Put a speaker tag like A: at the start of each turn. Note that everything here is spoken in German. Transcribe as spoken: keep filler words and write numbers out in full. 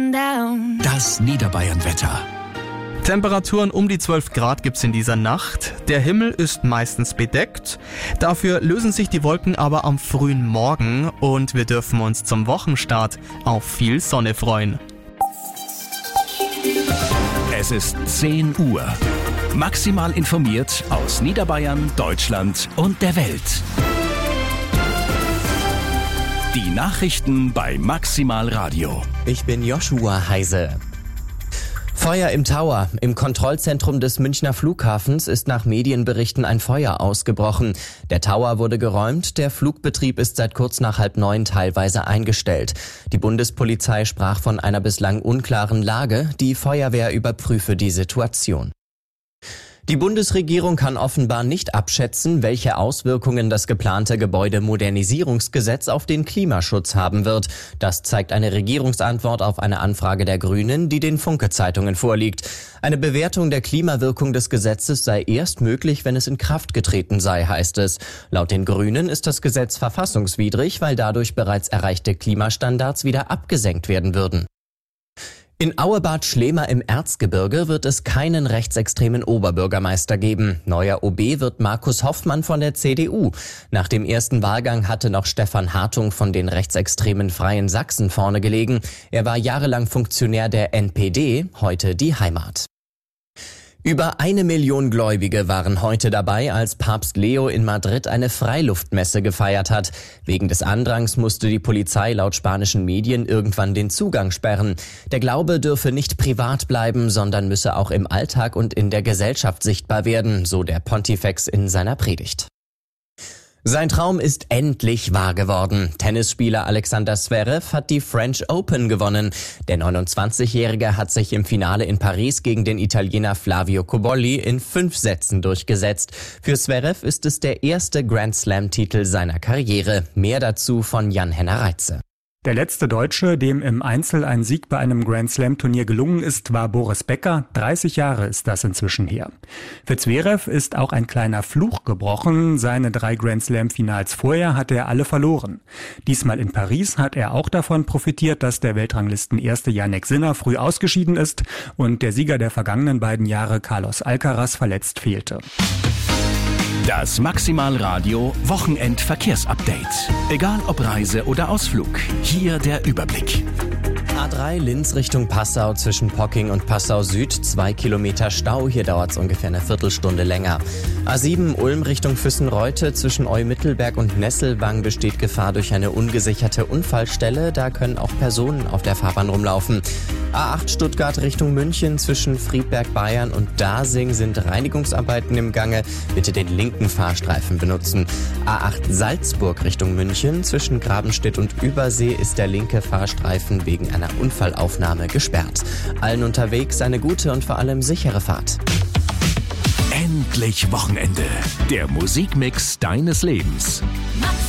A: Das Niederbayern-Wetter.
B: Temperaturen um die zwölf Grad gibt's in dieser Nacht. Der Himmel ist meistens bedeckt. Dafür lösen sich die Wolken aber am frühen Morgen und wir dürfen uns zum Wochenstart auf viel Sonne freuen.
A: Es ist zehn Uhr. Maximal informiert aus Niederbayern, Deutschland und der Welt. Die Nachrichten bei Maximal Radio.
C: Ich bin Joshua Heise. Feuer im Tower. Im Kontrollzentrum des Münchner Flughafens ist nach Medienberichten ein Feuer ausgebrochen. Der Tower wurde geräumt, der Flugbetrieb ist seit kurz nach halb neun teilweise eingestellt. Die Bundespolizei sprach von einer bislang unklaren Lage. Die Feuerwehr überprüfe die Situation. Die Bundesregierung kann offenbar nicht abschätzen, welche Auswirkungen das geplante Gebäudemodernisierungsgesetz auf den Klimaschutz haben wird. Das zeigt eine Regierungsantwort auf eine Anfrage der Grünen, die den Funke-Zeitungen vorliegt. Eine Bewertung der Klimawirkung des Gesetzes sei erst möglich, wenn es in Kraft getreten sei, heißt es. Laut den Grünen ist das Gesetz verfassungswidrig, weil dadurch bereits erreichte Klimastandards wieder abgesenkt werden würden. In Auebad Schlema im Erzgebirge wird es keinen rechtsextremen Oberbürgermeister geben. Neuer O B wird Markus Hoffmann von der C D U. Nach dem ersten Wahlgang hatte noch Stefan Hartung von den rechtsextremen Freien Sachsen vorne gelegen. Er war jahrelang Funktionär der N P D, heute die Heimat. Über eine Million Gläubige waren heute dabei, als Papst Leo in Madrid eine Freiluftmesse gefeiert hat. Wegen des Andrangs musste die Polizei laut spanischen Medien irgendwann den Zugang sperren. Der Glaube dürfe nicht privat bleiben, sondern müsse auch im Alltag und in der Gesellschaft sichtbar werden, so der Pontifex in seiner Predigt. Sein Traum ist endlich wahr geworden. Tennisspieler Alexander Zverev hat die French Open gewonnen. Der neunundzwanzigjährige hat sich im Finale in Paris gegen den Italiener Flavio Cobolli in fünf Sätzen durchgesetzt. Für Zverev ist es der erste Grand Slam-Titel seiner Karriere. Mehr dazu von Jan-Henner Reitze.
D: Der letzte Deutsche, dem im Einzel ein Sieg bei einem Grand-Slam-Turnier gelungen ist, war Boris Becker. dreißig Jahre ist das inzwischen her. Für Zverev ist auch ein kleiner Fluch gebrochen. Seine drei Grand-Slam-Finals vorher hat er alle verloren. Diesmal in Paris hat er auch davon profitiert, dass der Weltranglisten-Erste Jannik Sinner früh ausgeschieden ist und der Sieger der vergangenen beiden Jahre Carlos Alcaraz verletzt fehlte.
A: Das Maximal Radio Wochenend-Verkehrsupdate. Egal ob Reise oder Ausflug, hier der Überblick.
C: A drei Linz Richtung Passau zwischen Pocking und Passau Süd, zwei Kilometer Stau, hier dauert es ungefähr eine Viertelstunde länger. A sieben Ulm Richtung Füssen-Reute zwischen Eu-Mittelberg und Nesselwang besteht Gefahr durch eine ungesicherte Unfallstelle, da können auch Personen auf der Fahrbahn rumlaufen. A acht Stuttgart Richtung München zwischen Friedberg Bayern und Dasing sind Reinigungsarbeiten im Gange, bitte den linken Fahrstreifen benutzen. A acht Salzburg Richtung München zwischen Grabenstedt und Übersee ist der linke Fahrstreifen wegen einer Unfallaufnahme gesperrt. Allen unterwegs eine gute und vor allem sichere Fahrt.
A: Endlich Wochenende. Der Musikmix deines Lebens.